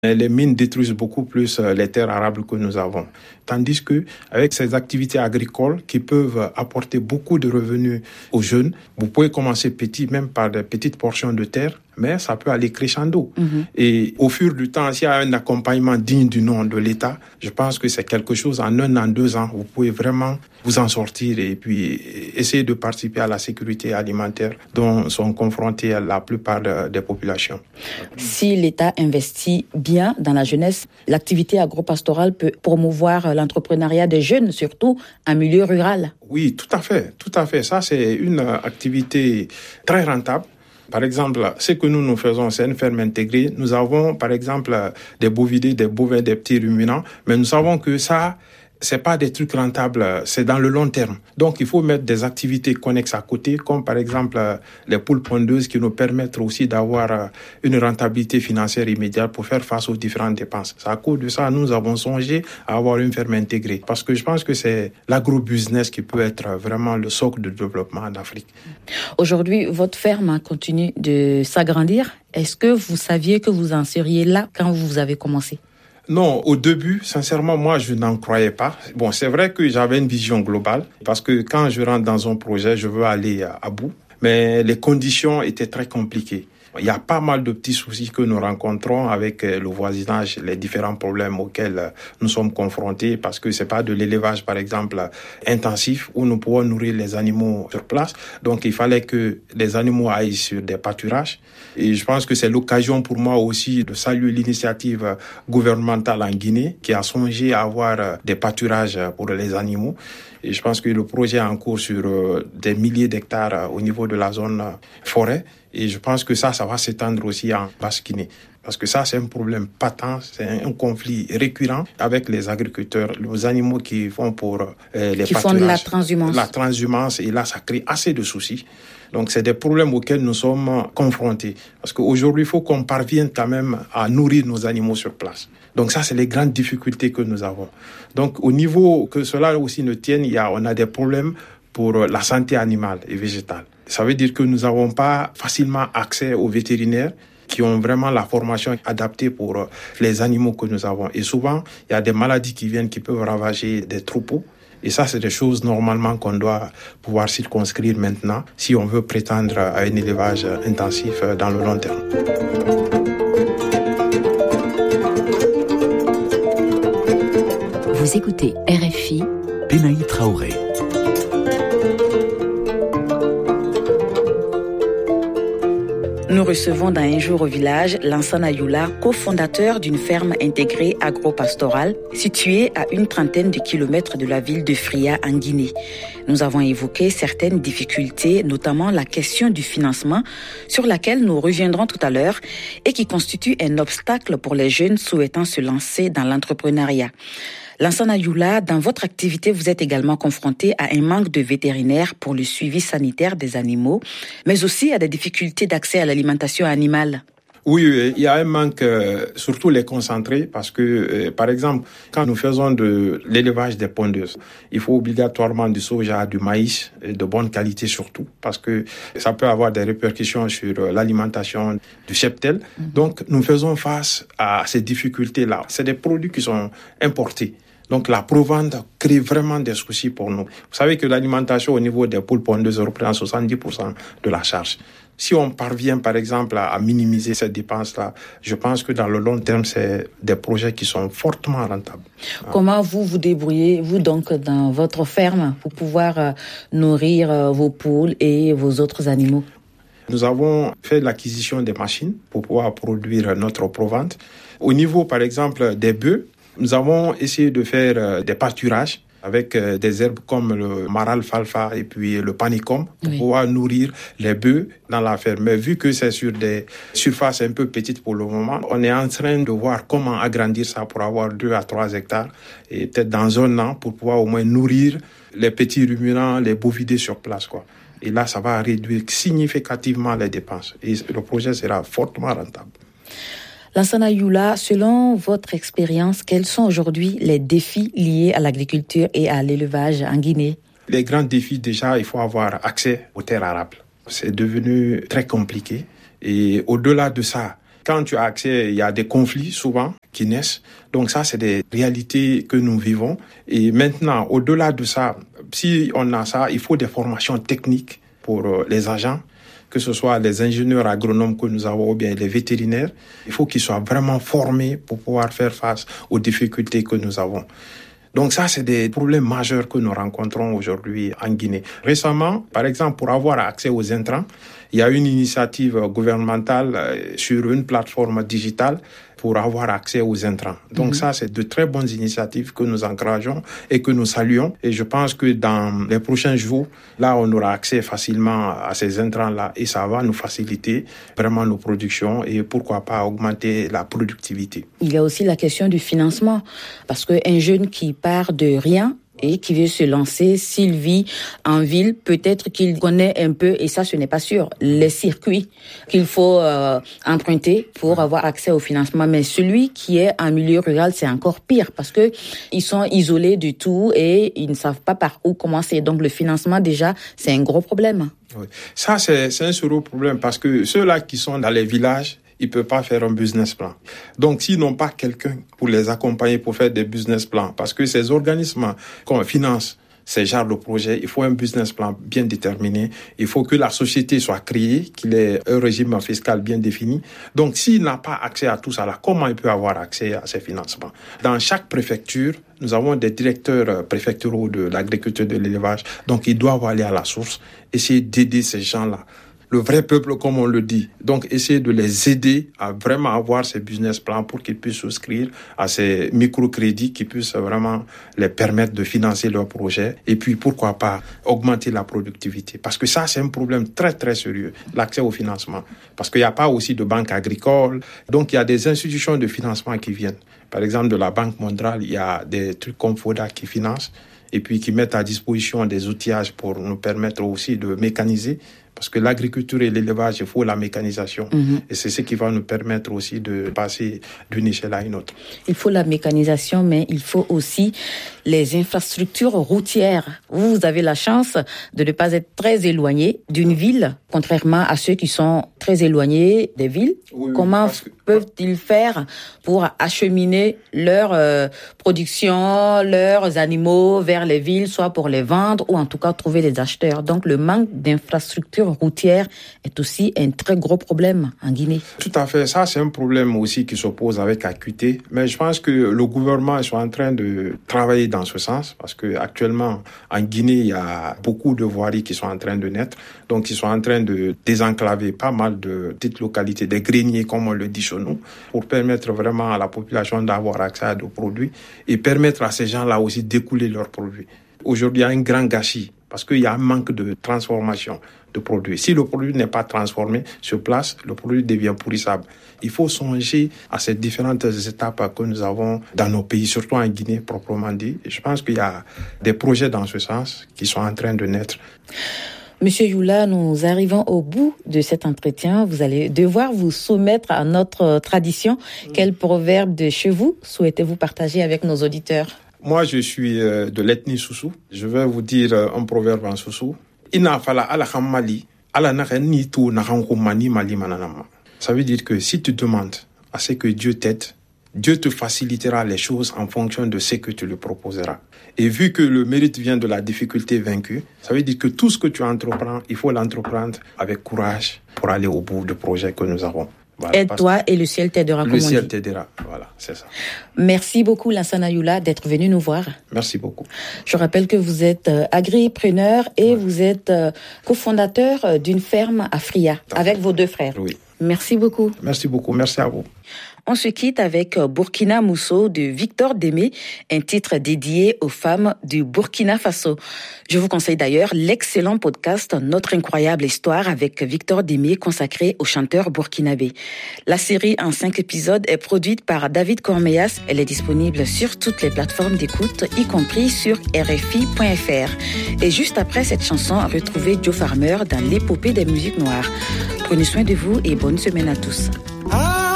Les mines détruisent beaucoup plus les terres arables que nous avons. Tandis que, avec ces activités agricoles qui peuvent apporter beaucoup de revenus aux jeunes, vous pouvez commencer petit, même par des petites portions de terre, mais ça peut aller crescendo. Et au fur du temps, s'il y a un accompagnement digne du nom de l'État, je pense que c'est quelque chose, en 1 an, 2 ans, vous pouvez vraiment vous en sortir et puis essayer de participer à la sécurité alimentaire dont sont confrontées la plupart des populations. Si l'État investit bien dans la jeunesse, l'activité agro-pastorale peut promouvoir l'entrepreneuriat des jeunes, surtout en milieu rural. Oui, tout à fait, tout à fait. Ça, c'est une activité très rentable. Par exemple, ce que nous faisons, c'est une ferme intégrée. Nous avons, par exemple, des bovidés, des bovins, des petits ruminants, mais nous savons que ça, c'est pas des trucs rentables, c'est dans le long terme. Donc, il faut mettre des activités connexes à côté, comme par exemple les poules pondeuses qui nous permettent aussi d'avoir une rentabilité financière immédiate pour faire face aux différentes dépenses. C'est à cause de ça, nous avons songé à avoir une ferme intégrée. Parce que je pense que c'est l'agro-business qui peut être vraiment le socle de développement en Afrique. Aujourd'hui, votre ferme continue de s'agrandir. Est-ce que vous saviez que vous en seriez là quand vous avez commencé ? Non, au début, sincèrement, moi, je n'en croyais pas. Bon, c'est vrai que j'avais une vision globale, parce que quand je rentre dans un projet, je veux aller à bout, mais les conditions étaient très compliquées. Il y a pas mal de petits soucis que nous rencontrons avec le voisinage, les différents problèmes auxquels nous sommes confrontés, parce que c'est pas de l'élevage, par exemple, intensif, où nous pouvons nourrir les animaux sur place. Donc, il fallait que les animaux aillent sur des pâturages. Et je pense que c'est l'occasion pour moi aussi de saluer l'initiative gouvernementale en Guinée, qui a songé à avoir des pâturages pour les animaux. Et je pense que le projet est en cours sur des milliers d'hectares au niveau de la zone forêt. Et je pense que ça va s'étendre aussi en Basse-Guinée. Parce que ça, c'est un problème patent, c'est un conflit récurrent avec les agriculteurs, les animaux qui font pour les pâturages. Qui font de la transhumance. La transhumance, et là, ça crée assez de soucis. Donc, c'est des problèmes auxquels nous sommes confrontés. Parce qu'aujourd'hui, il faut qu'on parvienne quand même à nourrir nos animaux sur place. Donc, ça, c'est les grandes difficultés que nous avons. Donc, au niveau que cela aussi ne tienne, on a des problèmes pour la santé animale et végétale. Ça veut dire que nous n'avons pas facilement accès aux vétérinaires qui ont vraiment la formation adaptée pour les animaux que nous avons. Et souvent, il y a des maladies qui viennent, qui peuvent ravager des troupeaux. Et ça, c'est des choses normalement qu'on doit pouvoir circonscrire maintenant si on veut prétendre à un élevage intensif dans le long terme. Vous écoutez RFI, Benaï Traoré. Nous recevons dans Un jour au village Lansana Youla, cofondateur d'une ferme intégrée agro-pastorale située à une trentaine de kilomètres de la ville de Fria en Guinée. Nous avons évoqué certaines difficultés, notamment la question du financement, sur laquelle nous reviendrons tout à l'heure et qui constitue un obstacle pour les jeunes souhaitant se lancer dans l'entrepreneuriat. Lansana Youla, dans votre activité, vous êtes également confronté à un manque de vétérinaires pour le suivi sanitaire des animaux, mais aussi à des difficultés d'accès à l'alimentation animale. Oui, il y a un manque, surtout les concentrés, parce que, par exemple, quand nous faisons de l'élevage des pondeuses, il faut obligatoirement du soja, du maïs, de bonne qualité surtout, parce que ça peut avoir des répercussions sur l'alimentation du cheptel. Donc, nous faisons face à ces difficultés-là. C'est des produits qui sont importés. Donc, la provente crée vraiment des soucis pour nous. Vous savez que l'alimentation au niveau des poules pondeuses représente 70% de la charge. Si on parvient, par exemple, à minimiser ces dépenses-là, je pense que dans le long terme, c'est des projets qui sont fortement rentables. Comment vous débrouillez, vous donc, dans votre ferme pour pouvoir nourrir vos poules et vos autres animaux? Nous avons fait l'acquisition des machines pour pouvoir produire notre provente. Au niveau, par exemple, des bœufs, nous avons essayé de faire des pâturages avec des herbes comme le maral falfa et puis le panicum pour pouvoir nourrir les bœufs dans la ferme. Mais vu que c'est sur des surfaces un peu petites pour le moment, on est en train de voir comment agrandir ça pour avoir 2 à 3 hectares et peut-être dans 1 an pour pouvoir au moins nourrir les petits ruminants, les bovidés sur place, quoi. Et là, ça va réduire significativement les dépenses et le projet sera fortement rentable. Lansana Youla, selon votre expérience, quels sont aujourd'hui les défis liés à l'agriculture et à l'élevage en Guinée? Les grands défis, déjà, il faut avoir accès aux terres arables. C'est devenu très compliqué. Et au-delà de ça, Quand tu as accès, il y a des conflits souvent qui naissent. Donc ça, c'est des réalités que nous vivons. Et maintenant, au-delà de ça, si on a ça, il faut des formations techniques pour les agents, que ce soit les ingénieurs agronomes que nous avons ou bien les vétérinaires. Il faut qu'ils soient vraiment formés pour pouvoir faire face aux difficultés que nous avons. Donc ça, c'est des problèmes majeurs que nous rencontrons aujourd'hui en Guinée. Récemment, par exemple, pour avoir accès aux intrants, il y a une initiative gouvernementale sur une plateforme digitale pour avoir accès aux intrants. Donc ça, c'est de très bonnes initiatives que nous encourageons et que nous saluons. Et je pense que dans les prochains jours, là, on aura accès facilement à ces intrants-là et ça va nous faciliter vraiment nos productions et pourquoi pas augmenter la productivité. Il y a aussi la question du financement parce qu'un jeune qui part de rien et qui veut se lancer, s'il vit en ville, peut-être qu'il connaît un peu, et ça ce n'est pas sûr, les circuits qu'il faut emprunter pour avoir accès au financement. Mais celui qui est en milieu rural, c'est encore pire parce que ils sont isolés du tout et ils ne savent pas par où commencer. Donc le financement déjà, c'est un gros problème. Oui. Ça c'est un sérieux problème parce que ceux-là qui sont dans les villages, ils ne peuvent pas faire un business plan. Donc, s'ils n'ont pas quelqu'un pour les accompagner pour faire des business plans, parce que ces organismes qu'on finance ces genres de projets, il faut un business plan bien déterminé. Il faut que la société soit créée, qu'il ait un régime fiscal bien défini. Donc, s'il n'a pas accès à tout ça, là, comment il peut avoir accès à ces financements? Dans chaque préfecture, nous avons des directeurs préfectoraux de l'agriculture et de l'élevage. Donc, ils doivent aller à la source, essayer d'aider ces gens-là. Le vrai peuple, comme on le dit. Donc, essayer de les aider à vraiment avoir ces business plans pour qu'ils puissent souscrire à ces microcrédits qui puissent vraiment les permettre de financer leurs projets. Et puis, pourquoi pas augmenter la productivité. Parce que ça, c'est un problème très, très sérieux, l'accès au financement. Parce qu'il n'y a pas aussi de banque agricole. Donc, il y a des institutions de financement qui viennent. Par exemple, de la Banque mondiale, il y a des trucs comme FODA qui financent et puis qui mettent à disposition des outillages pour nous permettre aussi de mécaniser. Parce que l'agriculture et l'élevage, il faut la mécanisation. Et c'est ce qui va nous permettre aussi de passer d'une échelle à une autre. Il faut la mécanisation, mais il faut aussi les infrastructures routières. Vous avez la chance de ne pas être très éloigné d'une ville, contrairement à ceux qui sont très éloignés des villes. Oui, comment peuvent-ils faire pour acheminer leur production, leurs animaux vers les villes, soit pour les vendre ou en tout cas trouver des acheteurs? Donc le manque d'infrastructures routières est aussi un très gros problème en Guinée. Tout à fait. Ça, c'est un problème aussi qui s'oppose avec acuité. Mais je pense que le gouvernement est en train de travailler dans ce sens parce que actuellement, en Guinée, il y a beaucoup de voiries qui sont en train de naître. Donc, ils sont en train de désenclaver pas mal de petites localités, des greniers, comme on le dit chez nous, pour permettre vraiment à la population d'avoir accès à des produits et permettre à ces gens-là aussi d'écouler leurs produits. Aujourd'hui, il y a un grand gâchis parce qu'il y a un manque de transformation de produits. Si le produit n'est pas transformé sur place, le produit devient pourrissable. Il faut songer à ces différentes étapes que nous avons dans nos pays, surtout en Guinée proprement dit. Et je pense qu'il y a des projets dans ce sens qui sont en train de naître. Monsieur Youla, nous arrivons au bout de cet entretien. Vous allez devoir vous soumettre à notre tradition. Quel proverbe de chez vous souhaitez-vous partager avec nos auditeurs? Moi, je suis de l'ethnie Soussou. Je vais vous dire un proverbe en Soussou. Ça veut dire que si tu demandes à ce que Dieu t'aide, Dieu te facilitera les choses en fonction de ce que tu lui proposeras. Et vu que le mérite vient de la difficulté vaincue, ça veut dire que tout ce que tu entreprends, il faut l'entreprendre avec courage pour aller au bout du projet que nous avons. Voilà, aide-toi et le ciel t'aidera. Le ciel t'aidera, voilà, c'est ça. Merci beaucoup Lansana Youla d'être venu nous voir. Merci beaucoup. Je rappelle que vous êtes agripreneur et vous êtes cofondateur d'une ferme à Fria avec vos deux frères. Oui. Merci beaucoup. Merci beaucoup, merci à vous. On se quitte avec Burkina Mousso de Victor Démé, un titre dédié aux femmes du Burkina Faso. Je vous conseille d'ailleurs l'excellent podcast Notre incroyable histoire avec Victor Démé consacré au chanteur burkinabé. La série en 5 épisodes est produite par David Cormeas. Elle est disponible sur toutes les plateformes d'écoute, y compris sur RFI.fr. Et juste après cette chanson, retrouvez Joe Farmer dans l'épopée des musiques noires. Prenez soin de vous et bonne semaine à tous.